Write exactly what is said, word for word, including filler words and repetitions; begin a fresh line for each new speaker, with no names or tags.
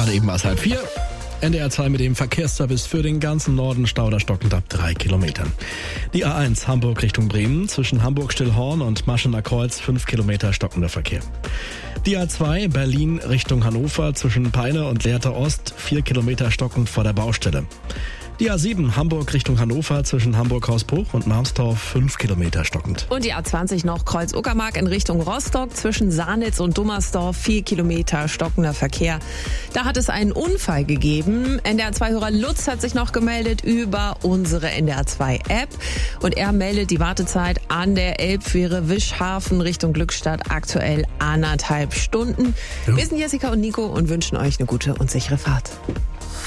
Gerade eben war es halb vier. N D R zwei mit dem Verkehrsservice für den ganzen Norden, Stau da stockend ab drei Kilometern. Die A eins Hamburg Richtung Bremen, zwischen Hamburg-Stillhorn und Maschener Kreuz fünf Kilometer stockender Verkehr. Die A zwei Berlin Richtung Hannover, zwischen Peine und Lehrte Ost, vier Kilometer stockend vor der Baustelle. Die A sieben Hamburg Richtung Hannover, zwischen Hamburg-Hausbruch und Marmstorf, fünf Kilometer stockend.
Und die A zwanzig noch Kreuz-Uckermark in Richtung Rostock, zwischen Sahnitz und Dummersdorf, vier Kilometer stockender Verkehr. Da hat es einen Unfall gegeben. N D R zwei Hörer Lutz hat sich noch gemeldet über unsere N D R zwei App. Und er meldet die Wartezeit an der Elbfähre Wischhafen Richtung Glückstadt aktuell anderthalb Stunden.
Ja.
Wir sind Jessica und Nico und wünschen euch eine gute und sichere Fahrt.